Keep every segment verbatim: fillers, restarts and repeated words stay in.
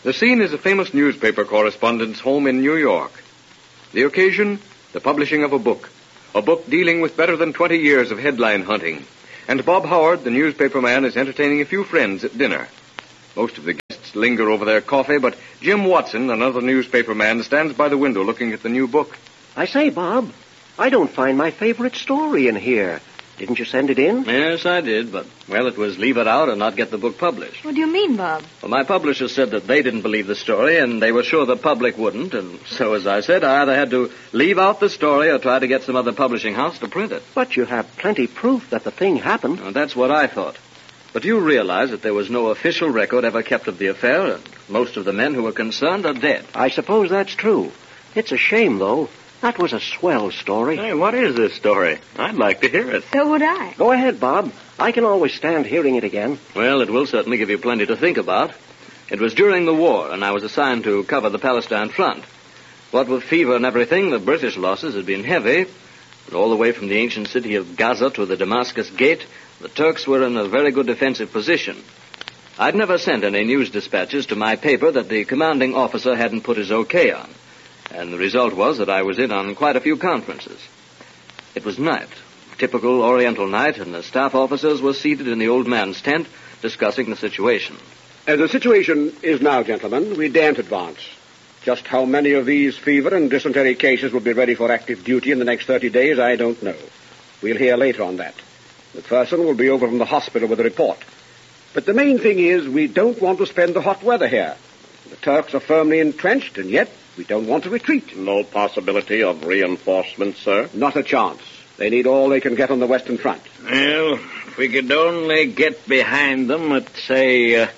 The scene is a famous newspaper correspondent's home in New York. The occasion, the publishing of a book. A book dealing with better than twenty years of headline hunting. And Bob Howard, the newspaper man, is entertaining a few friends at dinner. Most of the guests linger over their coffee, but Jim Watson, another newspaper man, stands by the window looking at the new book. I say, Bob, I don't find my favorite story in here. Didn't you send it in? Yes, I did, but, well, it was leave it out and not get the book published. What do you mean, Bob? Well, my publisher said that they didn't believe the story, and they were sure the public wouldn't, and so, as I said, I either had to leave out the story or try to get some other publishing house to print it. But you have plenty proof that the thing happened. Well, that's what I thought. But you realize that there was no official record ever kept of the affair, and most of the men who were concerned are dead. I suppose that's true. It's a shame, though. That was a swell story. Hey, what is this story? I'd like to hear it. So would I. Go ahead, Bob. I can always stand hearing it again. Well, it will certainly give you plenty to think about. It was during the war, and I was assigned to cover the Palestine front. What with fever and everything, the British losses had been heavy. And all the way from the ancient city of Gaza to the Damascus Gate, the Turks were in a very good defensive position. I'd never sent any news dispatches to my paper that the commanding officer hadn't put his okay on. And the result was that I was in on quite a few conferences. It was night, typical Oriental night, and the staff officers were seated in the old man's tent discussing the situation. As the situation is now, gentlemen, we daren't advance. Just how many of these fever and dysentery cases will be ready for active duty in the next thirty days, I don't know. We'll hear later on that. McPherson will be over from the hospital with a report. But the main thing is we don't want to spend the hot weather here. The Turks are firmly entrenched, and yet we don't want to retreat. No possibility of reinforcements, sir? Not a chance. They need all they can get on the Western Front. Well, if we could only get behind them at, say, uh,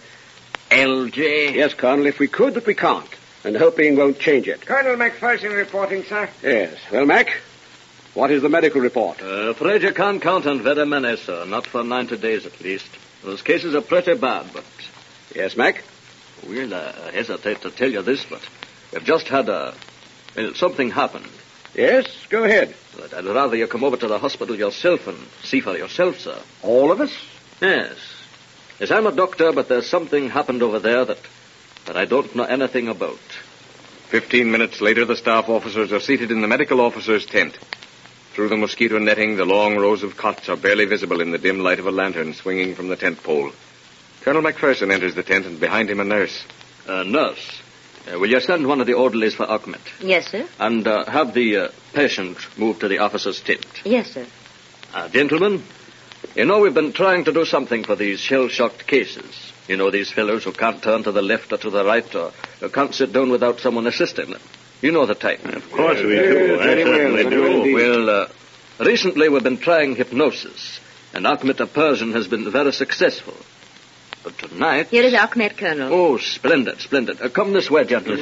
L J. Yes, Colonel, if we could, but we can't. And hoping won't change it. Colonel McPherson reporting, sir. Yes. Well, Mac, what is the medical report? Uh, afraid you can't count on very many, sir. Not for ninety days, at least. Those cases are pretty bad, but... Yes, Mac? We'll uh, hesitate to tell you this, but we've just had a... Well, something happened. Yes, go ahead. But I'd rather you come over to the hospital yourself and see for yourself, sir. All of us? Yes. Yes, I'm a doctor, but there's something happened over there that, that I don't know anything about. Fifteen minutes later, the staff officers are seated in the medical officer's tent. Through the mosquito netting, the long rows of cots are barely visible in the dim light of a lantern swinging from the tent pole. Colonel McPherson enters the tent, and behind him a nurse. Uh, nurse, uh, will you send one of the orderlies for Ahmed? Yes, sir. And uh, have the uh, patient moved to the officer's tent. Yes, sir. Uh, gentlemen, you know we've been trying to do something for these shell-shocked cases. You know, these fellows who can't turn to the left or to the right or who can't sit down without someone assisting them. You know the type. Of course we do. I certainly do. Well, uh, recently we've been trying hypnosis, and Ahmed, a Persian, has been very successful. But tonight... Here is Ahmed, Colonel. Oh, splendid, splendid. Uh, come this way, gentlemen.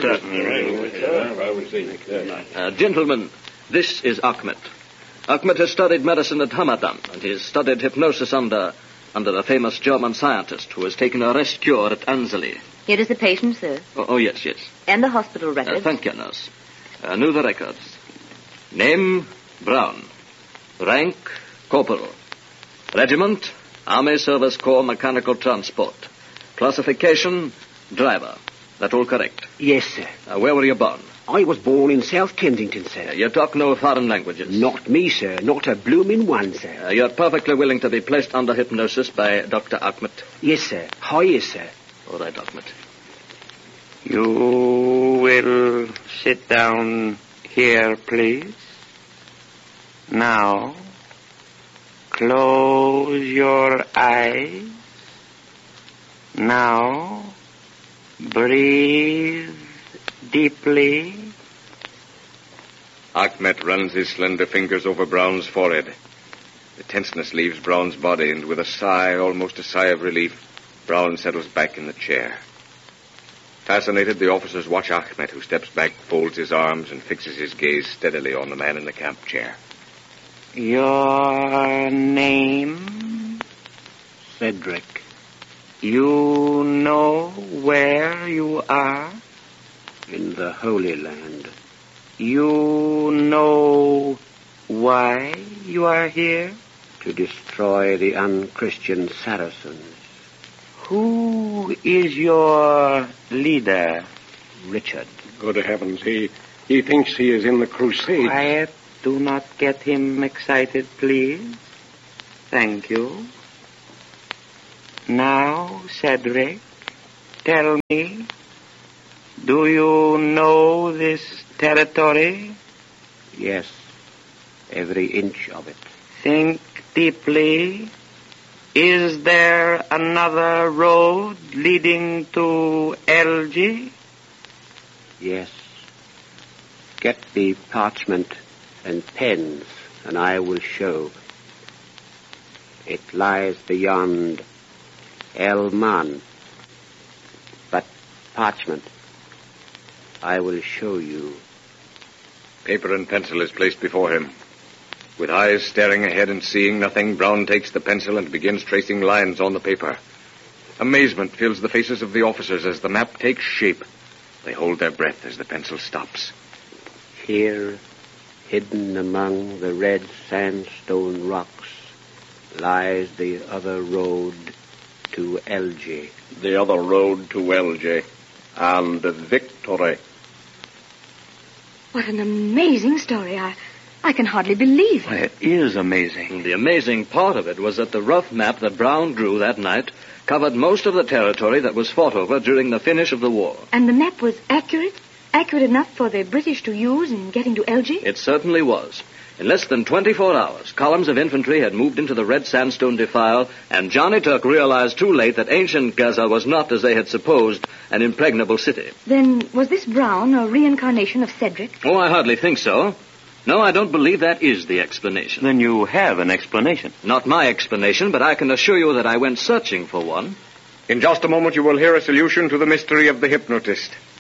Uh, gentlemen, this is Ahmed. Ahmed has studied medicine at Hamadan, and he has studied hypnosis under under a famous German scientist who has taken a rest cure at Anzali. Here is the patient, sir. Oh, oh yes, yes. And the hospital records. Uh, thank you, nurse. Uh, know the records. Name, Brown. Rank, corporal. Regiment, Army Service Corps Mechanical Transport. Classification, driver. That all correct? Yes, sir. Uh, where were you born? I was born in South Kensington, sir. Uh, you talk no foreign languages? Not me, sir. Not a blooming one, sir. Uh, you're perfectly willing to be placed under hypnosis by Doctor Ahmed? Yes, sir. Hi, yes, sir. All right, Ahmed. You will sit down here, please. Now, close your eyes. Now, breathe deeply. Ahmed runs his slender fingers over Brown's forehead. The tenseness leaves Brown's body, and with a sigh, almost a sigh of relief, Brown settles back in the chair. Fascinated, the officers watch Ahmed, who steps back, folds his arms, and fixes his gaze steadily on the man in the camp chair. Your name? Cedric. You know where you are? In the Holy Land. You know why you are here? To destroy the unchristian Saracens. Who is your leader? Richard. Good heavens, he, he thinks he is in the crusade. Quiet. Do not get him excited, please. Thank you. Now, Cedric, tell me, do you know this territory? Yes, every inch of it. Think deeply. Is there another road leading to Elgee? Yes. Get the parchment and pens, and I will show. It lies beyond Elman. But parchment, I will show you. Paper and pencil is placed before him. With eyes staring ahead and seeing nothing, Brown takes the pencil and begins tracing lines on the paper. Amazement fills the faces of the officers as the map takes shape. They hold their breath as the pencil stops. Here, hidden among the red sandstone rocks, lies the other road to Elgee. The other road to Elgee. And victory. What an amazing story. I, I can hardly believe it. It is amazing. And the amazing part of it was that the rough map that Brown drew that night covered most of the territory that was fought over during the finish of the war. And the map was accurate? Accurate enough for the British to use in getting to Elgee? It certainly was. In less than twenty-four hours, columns of infantry had moved into the red sandstone defile, and Johnny Turk realized too late that ancient Gaza was not, as they had supposed, an impregnable city. Then was this Brown a reincarnation of Cedric? Oh, I hardly think so. No, I don't believe that is the explanation. Then you have an explanation. Not my explanation, but I can assure you that I went searching for one. In just a moment, you will hear a solution to the mystery of the hypnotist.